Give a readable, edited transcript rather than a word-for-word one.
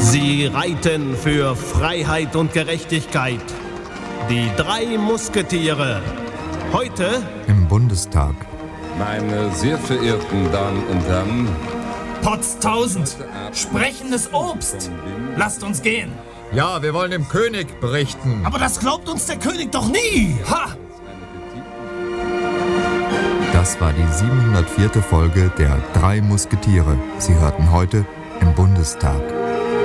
Sie reiten für Freiheit und Gerechtigkeit. Die 3 Musketiere. Heute im Bundestag. Meine sehr verehrten Damen und Herren, Potztausend, sprechendes Obst. Lasst uns gehen. Ja, wir wollen dem König berichten. Aber das glaubt uns der König doch nie. Ha! Das war die 704. Folge der 3 Musketiere. Sie hörten heute im Bundestag.